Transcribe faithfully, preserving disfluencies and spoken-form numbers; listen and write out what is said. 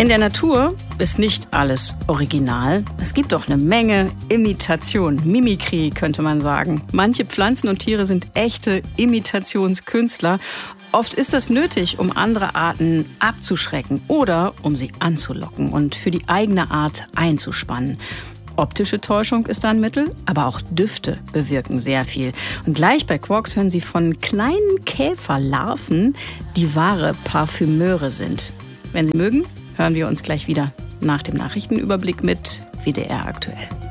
In der Natur ist nicht alles original. Es gibt auch eine Menge Imitation, Mimikrie könnte man sagen. Manche Pflanzen und Tiere sind echte Imitationskünstler. Oft ist das nötig, um andere Arten abzuschrecken oder um sie anzulocken und für die eigene Art einzuspannen. Optische Täuschung ist da ein Mittel, aber auch Düfte bewirken sehr viel. Und gleich bei Quarks hören Sie von kleinen Käferlarven, die wahre Parfümeure sind. Wenn Sie mögen, hören wir uns gleich wieder nach dem Nachrichtenüberblick mit W D R aktuell.